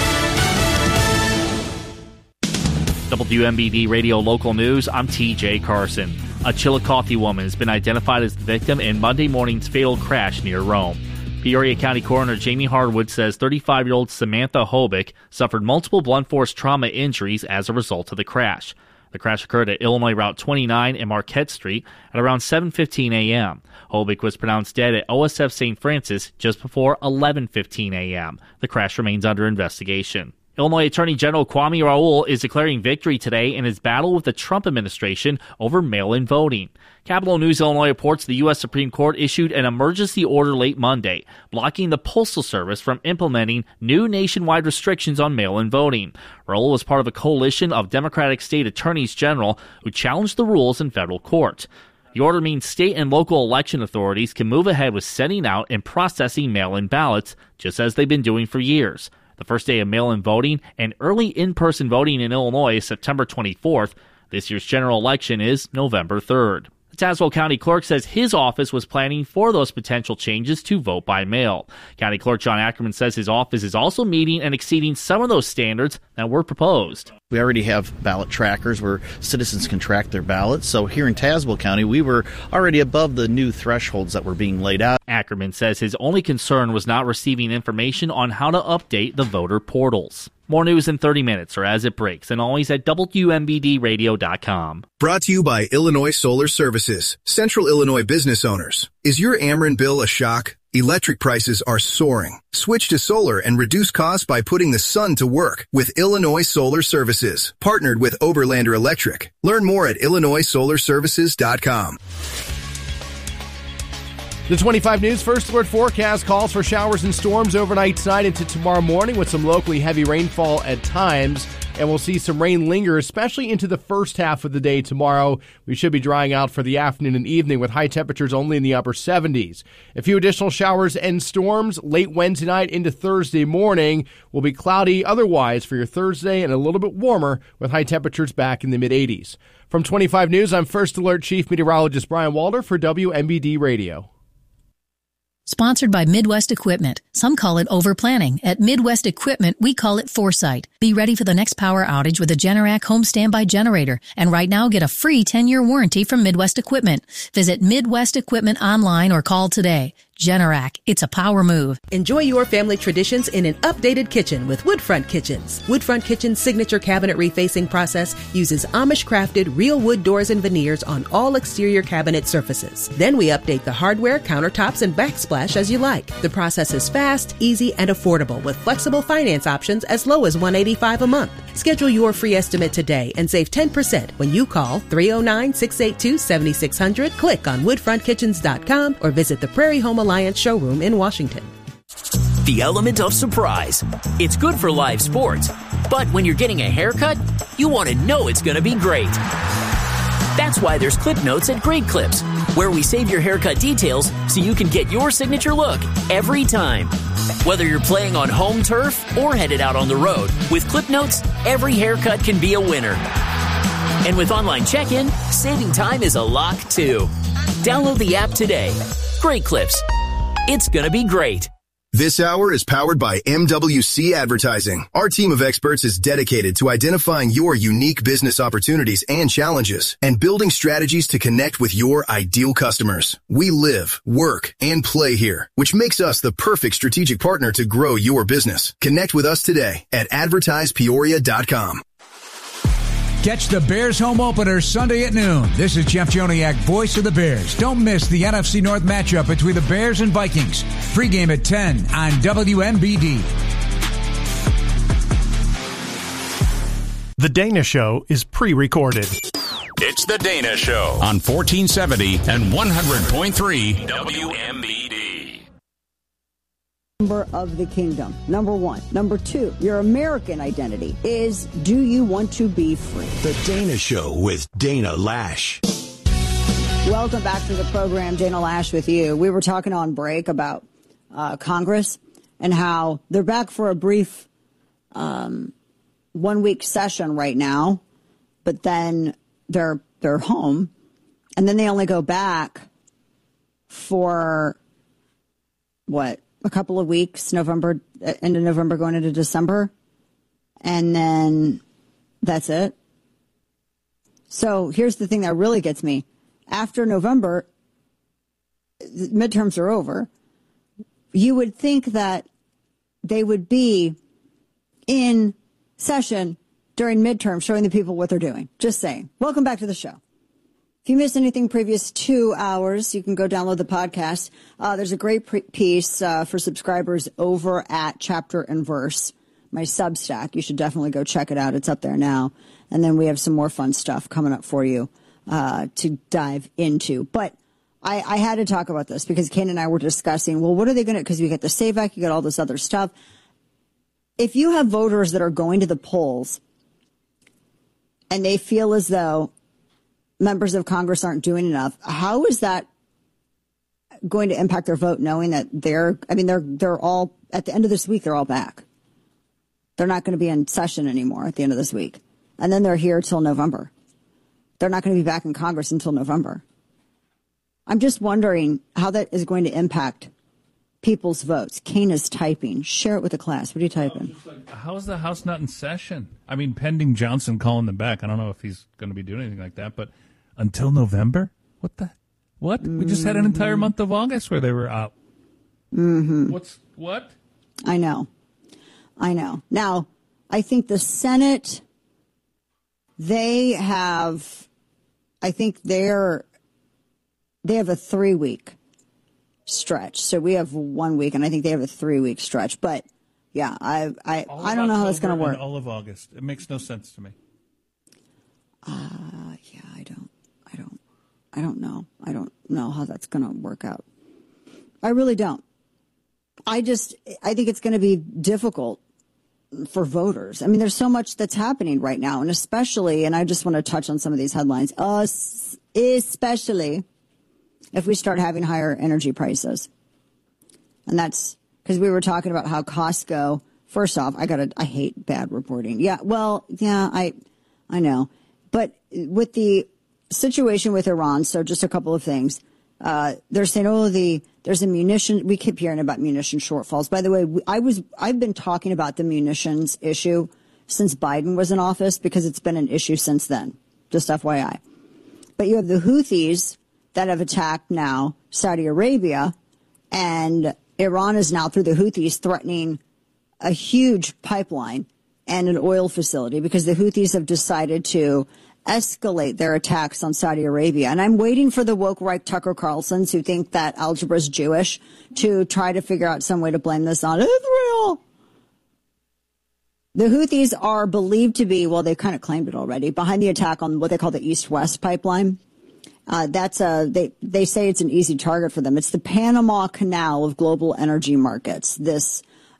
WMBD Radio Local News, I'm TJ Carson. A Chillicothe woman has been identified as the victim in Monday morning's fatal crash near Rome. Peoria County Coroner Jamie Harwood says 35-year-old Samantha Hobick suffered multiple blunt force trauma injuries as a result of the crash. The crash occurred at Illinois Route 29 and Marquette Street at around 7:15 a.m. Hobick was pronounced dead at OSF St. Francis just before 11:15 a.m. The crash remains under investigation. Illinois Attorney General Kwame Raoul is declaring victory today in his battle with the Trump administration over mail-in voting. Capital News Illinois reports the U.S. Supreme Court issued an emergency order late Monday, blocking the Postal Service from implementing new nationwide restrictions on mail-in voting. Raoul was part of a coalition of Democratic state attorneys general who challenged the rules in federal court. The order means state and local election authorities can move ahead with sending out and processing mail-in ballots, just as they've been doing for years. The first day of mail-in voting and early in-person voting in Illinois is September 24th. This year's general election is November 3rd. The Tazewell County Clerk says his office was planning for those potential changes to vote by mail. County Clerk John Ackerman says his office is also meeting and exceeding some of those standards that were proposed. We already have ballot trackers where citizens can track their ballots. So here in Tazewell County, we were already above the new thresholds that were being laid out. Ackerman says his only concern was not receiving information on how to update the voter portals. More news in 30 minutes or as it breaks, and always at WMBDradio.com. Brought to you by Illinois Solar Services, Central Illinois business owners. Is your Ameren bill a shock? Electric prices are soaring. Switch to solar and reduce costs by putting the sun to work with Illinois Solar Services, partnered with Oberlander Electric. Learn more at IllinoisSolarServices.com. The 25 News First Alert forecast calls for showers and storms overnight tonight into tomorrow morning with some locally heavy rainfall at times. And we'll see some rain linger, especially into the first half of the day tomorrow. We should be drying out for the afternoon and evening with high temperatures only in the upper 70s. A few additional showers and storms late Wednesday night into Thursday morning. Will be cloudy otherwise for your Thursday and a little bit warmer with high temperatures back in the mid-80s. From 25 News, I'm First Alert Chief Meteorologist Brian Walder for WMBD Radio. Sponsored by Midwest Equipment. Some call it overplanning. At Midwest Equipment, we call it foresight. Be ready for the next power outage with a Generac home standby generator. And right now, get a free 10-year warranty from Midwest Equipment. Visit Midwest Equipment online or call today. Generac, it's a power move. Enjoy your family traditions in an updated kitchen with Woodfront Kitchens. Woodfront Kitchen's signature cabinet refacing process uses Amish-crafted real wood doors and veneers on all exterior cabinet surfaces. Then we update the hardware, countertops, and backsplash as you like. The process is fast, easy, and affordable with flexible finance options as low as $185 a month. Schedule your free estimate today and save 10% when you call 309-682-7600, click on woodfrontkitchens.com, or visit the Prairie Home Alliance showroom in Washington. The element of surprise. It's good for live sports, but when you're getting a haircut, you want to know it's going to be great. That's why there's Clip Notes at Great Clips, where we save your haircut details so you can get your signature look every time. Whether you're playing on home turf or headed out on the road, with Clip Notes, every haircut can be a winner. And with online check-in, saving time is a lock too. Download the app today. Great Clips. It's gonna be great. This hour is powered by MWC Advertising. Our team of experts is dedicated to identifying your unique business opportunities and challenges and building strategies to connect with your ideal customers. We live, work, and play here, which makes us the perfect strategic partner to grow your business. Connect with us today at advertisepeoria.com. Catch the Bears home opener Sunday at noon. This is Jeff Joniak, voice of the Bears. Don't miss the NFC North matchup between the Bears and Vikings. Pregame at 10 on WMBD. The Dana Show is pre-recorded. It's The Dana Show on 1470 and 100.3 WMBD. Member of the kingdom, number one. Number two, your American identity is, do you want to be free? The Dana Show with Dana Lash. Welcome back to the program. Dana Lash with you. We were talking on break about Congress and how they're back for a brief 1 week session right now, but then they're home, and then they only go back for what? A couple of weeks, November, end of November going into December. And then that's it. So here's the thing that really gets me. After November, the midterms are over. You would think that they would be in session during midterm showing the people what they're doing. Just saying. Welcome back to the show. If you missed anything previous 2 hours, you can go download the podcast. There's a great piece for subscribers over at Chapter and Verse, my Substack. You should definitely go check it out. It's up there now. And then we have some more fun stuff coming up for you to dive into. But I had to talk about this because Kane and I were discussing, well, what are they going to, because you get the SAVE Act, you get all this other stuff. If you have voters that are going to the polls and they feel as though members of Congress aren't doing enough, how is that going to impact their vote, knowing that they're all, at the end of this week, they're all back. They're not going to be in session anymore at the end of this week. And then they're here till November. They're not going to be back in Congress until November. I'm just wondering how that is going to impact people's votes. Kane is typing. Share it with the class. What are you typing? How is the House not in session? I mean, pending Johnson calling them back. I don't know if he's going to be doing anything like that, but until November? What? Mm-hmm. We just had an entire month of August where they were out. Mm-hmm. What? I know. Now, I think the Senate, they have a 3-week stretch. So we have 1 week, and I think they have a 3-week stretch. But yeah, I don't know how it's going to work. All of August. It makes no sense to me. Yeah, I don't know. I don't know how that's going to work out. I really don't. I think it's going to be difficult for voters. I mean, there's so much that's happening right now, and especially, and I just want to touch on some of these headlines, especially if we start having higher energy prices. And that's because we were talking about how Costco, first off, I hate bad reporting. Yeah, well, yeah, I know. But with the situation with Iran, so just a couple of things. They're saying, there's a munition. We keep hearing about munition shortfalls. By the way, I've been talking about the munitions issue since Biden was in office because it's been an issue since then. Just FYI. But you have the Houthis that have attacked now Saudi Arabia, and Iran is now through the Houthis threatening a huge pipeline and an oil facility because the Houthis have decided to escalate their attacks on Saudi Arabia. And I'm waiting for the woke right Tucker Carlsons who think that algebra is Jewish to try to figure out some way to blame this on Israel. The Houthis are believed to be, well, they've kind of claimed it already, behind the attack on what they call the East-West pipeline. They say it's an easy target for them. It's the Panama Canal of global energy markets, this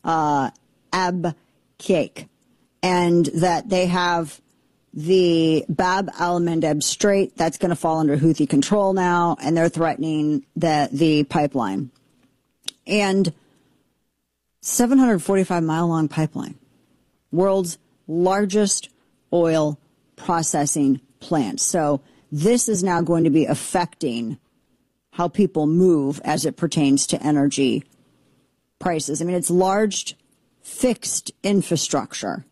Abqaiq, and that they have the Bab al-Mandeb Strait that's going to fall under Houthi control now, and they're threatening the pipeline. And 745-mile long pipeline, world's largest oil processing plant. So this is now going to be affecting how people move as it pertains to energy prices. I mean, it's large fixed infrastructure.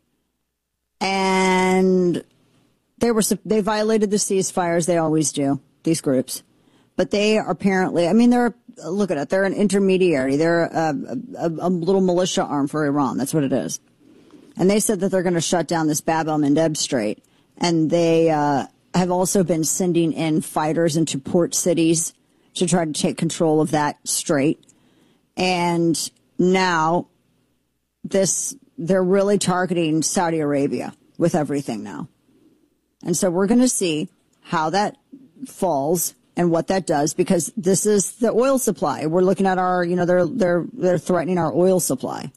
And they violated the ceasefires. They always do, these groups. But they are apparently, I mean, look at it. They're an intermediary. They're a little militia arm for Iran. That's what it is. And they said that they're going to shut down this Bab al-Mandeb Strait. And they have also been sending in fighters into port cities to try to take control of that strait. And now they're really targeting Saudi Arabia with everything now. And so we're going to see how that falls and what that does, because this is the oil supply. We're looking at our, they're threatening our oil supply.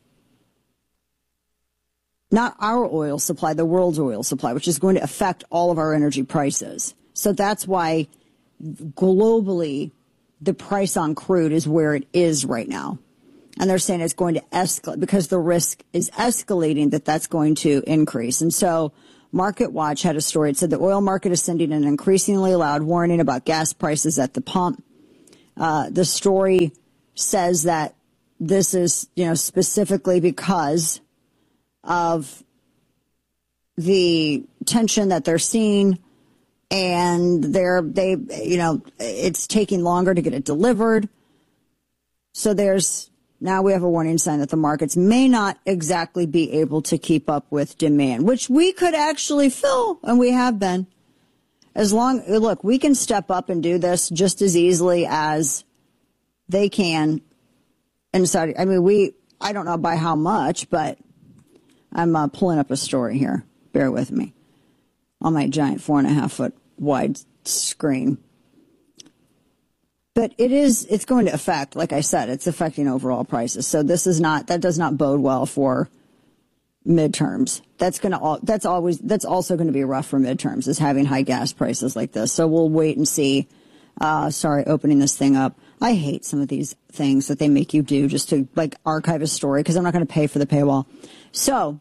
Not our oil supply, the world's oil supply, which is going to affect all of our energy prices. So that's why globally the price on crude is where it is right now. And they're saying it's going to escalate because the risk is escalating, that's going to increase. And so Market Watch had a story. It said the oil market is sending an increasingly loud warning about gas prices at the pump. The story says that this is, specifically because of the tension that they're seeing, and it's taking longer to get it delivered. So now we have a warning sign that the markets may not exactly be able to keep up with demand, which we could actually fill, and we have been. Look, we can step up and do this just as easily as they can in Saudi. I mean, I don't know by how much, but I'm pulling up a story here. Bear with me on my giant 4.5 foot wide screen. But it's going to affect, like I said, it's affecting overall prices. So that does not bode well for midterms. That's also going to be rough for midterms, is having high gas prices like this. So we'll wait and see. Opening this thing up. I hate some of these things that they make you do just to archive a story, because I'm not going to pay for the paywall. So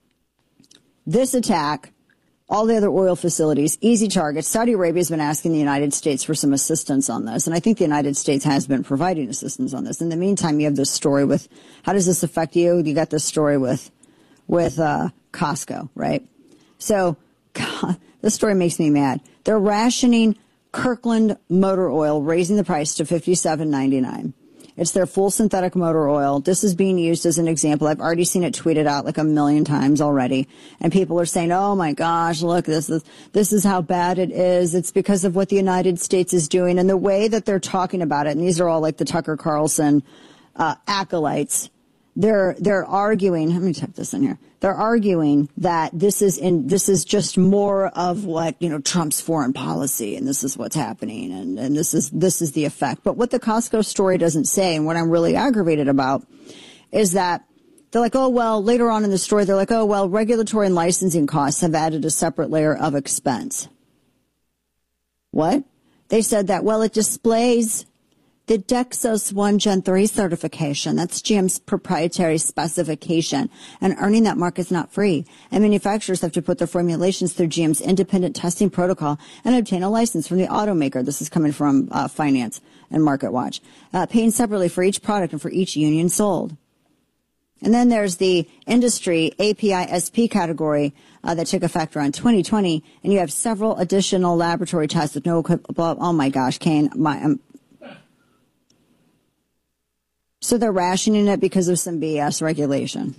this attack, all the other oil facilities, easy targets. Saudi Arabia has been asking the United States for some assistance on this, and I think the United States has been providing assistance on this. In the meantime, you have this story with, how does this affect you? You got this story with Costco, right? So this story makes me mad. They're rationing Kirkland motor oil, raising the price to $57.99. It's their full synthetic motor oil. This is being used as an example. I've already seen it tweeted out like 1 million times already. And people are saying, oh my gosh, look, this is how bad it is. It's because of what the United States is doing. And the way that they're talking about it, and these are all like the Tucker Carlson acolytes, they're arguing, let me type this in here. They're arguing that this is just more of what, Trump's foreign policy, and this is what's happening, and this is the effect. But what the Costco story doesn't say, and what I'm really aggravated about, is that they're like, oh, well, later on in the story, they're like, oh, well, regulatory and licensing costs have added a separate layer of expense. What? They said that, well, it displays the Dexos 1 Gen 3 certification. That's GM's proprietary specification. And earning that mark is not free. And manufacturers have to put their formulations through GM's independent testing protocol and obtain a license from the automaker. This is coming from Finance and Market Watch. Paying separately for each product and for each union sold. And then there's the industry API SP category that took effect around 2020. And you have several additional laboratory tests with no equipment. Oh my gosh, Kane, so they're rationing it because of some BS regulation.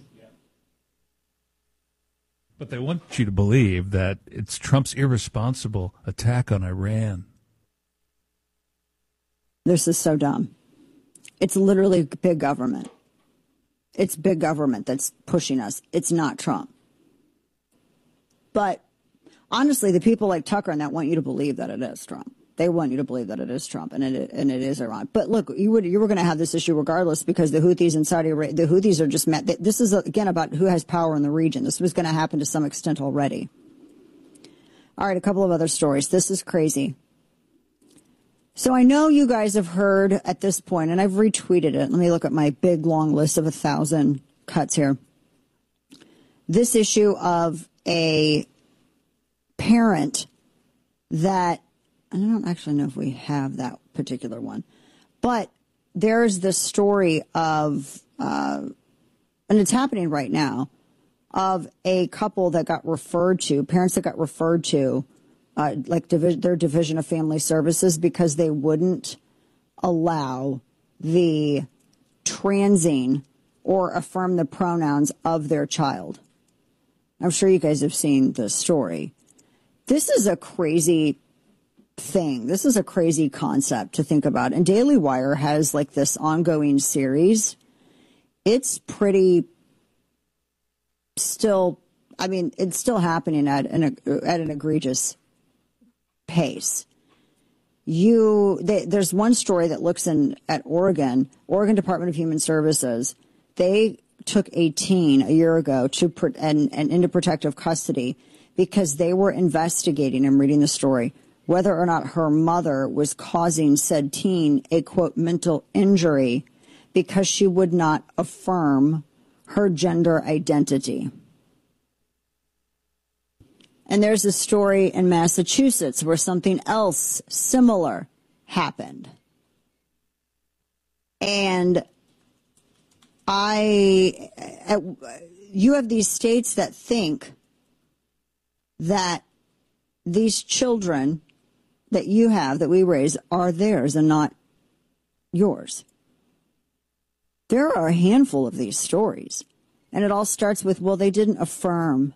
But they want you to believe that it's Trump's irresponsible attack on Iran. This is so dumb. It's literally big government. It's big government that's pushing us. It's not Trump. But honestly, the people like Tucker and that want you to believe that it is Trump. They want you to believe that it is Trump and it is Iran. But look, you were going to have this issue regardless, because the Houthis in Saudi Arabia, the Houthis are just mad. This is again about who has power in the region. This was going to happen to some extent already. All right, a couple of other stories. This is crazy. So I know you guys have heard at this point, and I've retweeted it. Let me look at my big long list of 1,000 cuts here. This issue of a parent that, I don't actually know if we have that particular one, but there's this story of, and it's happening right now, of a couple that got referred to, parents that got referred to, their Division of Family Services, because they wouldn't allow the transing or affirm the pronouns of their child. I'm sure you guys have seen this story. This is a crazy thing. This is a crazy concept to think about. And Daily Wire has like this ongoing series. It's pretty still, I mean, it's still happening at an egregious pace. There's one story that looks at Oregon Department of Human Services. They took a teen a year ago and into protective custody because they were investigating, I'm reading the story, whether or not her mother was causing said teen a, quote, mental injury because she would not affirm her gender identity. And there's a story in Massachusetts where something else similar happened. And you have these states that think that these children that you have, that we raise, are theirs and not yours. There are a handful of these stories. And it all starts with, well, they didn't affirm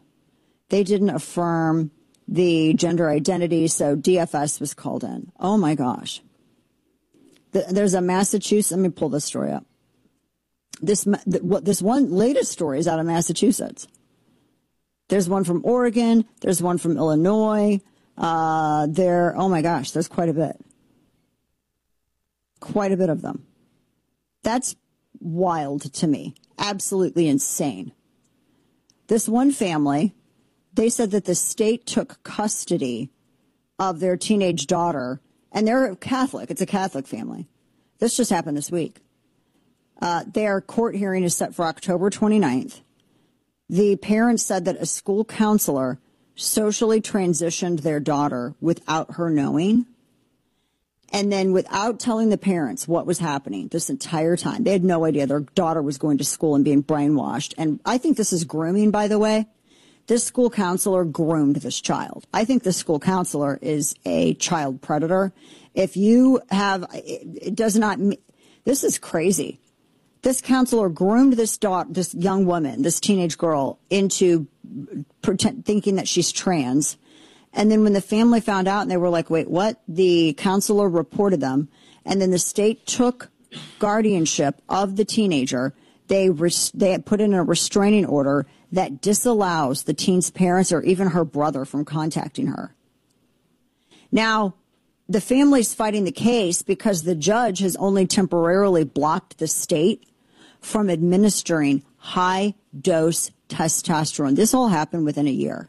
the gender identity, so DFS was called in. Oh, my gosh. There's a Massachusetts, let me pull this story up. This one latest story is out of Massachusetts. There's one from Oregon. There's one from Illinois. Oh, my gosh, there's quite a bit. Quite a bit of them. That's wild to me. Absolutely insane. This one family, they said that the state took custody of their teenage daughter, and they're Catholic. It's a Catholic family. This just happened this week. Their court hearing is set for October 29th. The parents said that a school counselor socially transitioned their daughter without her knowing, and then without telling the parents what was happening this entire time. They had no idea their daughter was going to school and being brainwashed. And I think this is grooming, by the way. This school counselor groomed this child. I think this school counselor is a child predator. If you have, it does not, this is crazy. This counselor groomed this young woman, this teenage girl, into thinking that she's trans. And then when the family found out and they were like, wait, what? The counselor reported them. And then the state took guardianship of the teenager. They had put in a restraining order that disallows the teen's parents or even her brother from contacting her. Now, the family's fighting the case because the judge has only temporarily blocked the state from administering high-dose testosterone. This all happened within a year.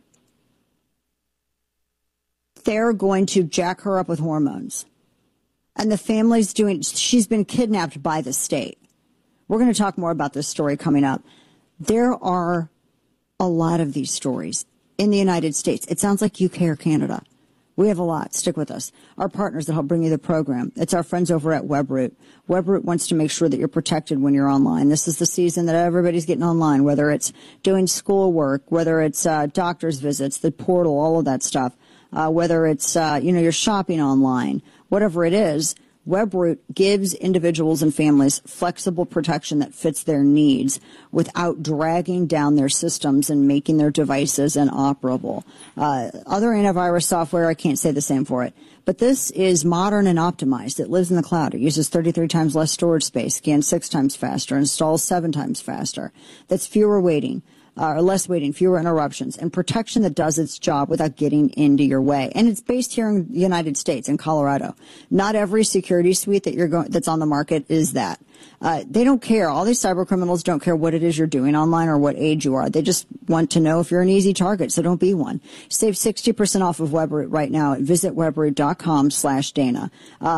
They're going to jack her up with hormones. And the family's she's been kidnapped by the state. We're going to talk more about this story coming up. There are a lot of these stories in the United States. It sounds like UK or Canada. We have a lot. Stick with us. Our partners that help bring you the program. It's our friends over at Webroot. Webroot wants to make sure that you're protected when you're online. This is the season that everybody's getting online, whether it's doing schoolwork, whether it's doctor's visits, the portal, all of that stuff, whether it's, you're shopping online, whatever it is. Webroot gives individuals and families flexible protection that fits their needs without dragging down their systems and making their devices inoperable. Other antivirus software, I can't say the same for it. But this is modern and optimized. It lives in the cloud. It uses 33 times less storage space, scans 6 times faster, installs 7 times faster. That's less waiting, fewer interruptions, and protection that does its job without getting into your way. And it's based here in the United States, in Colorado. Not every security suite that's on the market is that. They don't care. All these cyber criminals don't care what it is you're doing online or what age you are. They just want to know if you're an easy target, so don't be one. Save 60% off of Webroot right now at visitwebroot.com/Dana.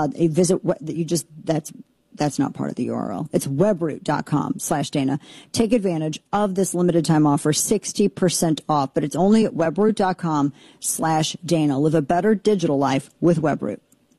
That's not part of the URL. It's webroot.com/Dana. Take advantage of this limited time offer, 60% off, but it's only at webroot.com/Dana. Live a better digital life with Webroot.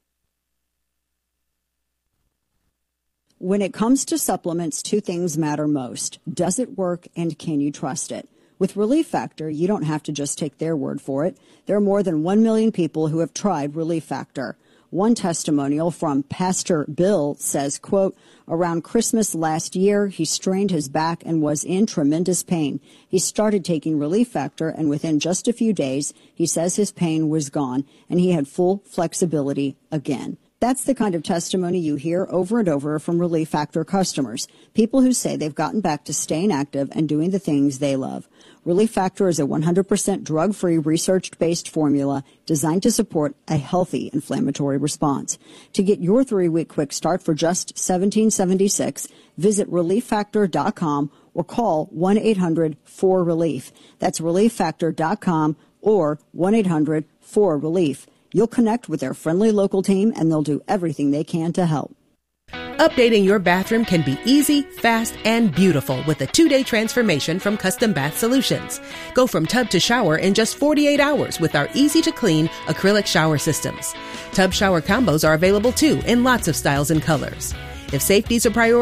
When it comes to supplements, 2 things matter most. Does it work and can you trust it? With Relief Factor, you don't have to just take their word for it. There are more than 1 million people who have tried Relief Factor. One testimonial from Pastor Bill says, quote, around Christmas last year, he strained his back and was in tremendous pain. He started taking Relief Factor, and within just a few days, he says his pain was gone and he had full flexibility again. That's the kind of testimony you hear over and over from Relief Factor customers, people who say they've gotten back to staying active and doing the things they love. Relief Factor is a 100% drug-free, research-based formula designed to support a healthy inflammatory response. To get your 3-week quick start for just $17.76, visit ReliefFactor.com or call 1-800-4RELIEF. That's ReliefFactor.com or 1-800-4RELIEF. You'll connect with their friendly local team, and they'll do everything they can to help. Updating your bathroom can be easy, fast, and beautiful with a 2-day transformation from Custom Bath Solutions. Go from tub to shower in just 48 hours with our easy-to-clean acrylic shower systems. Tub shower combos are available too in lots of styles and colors. If safety's a priority,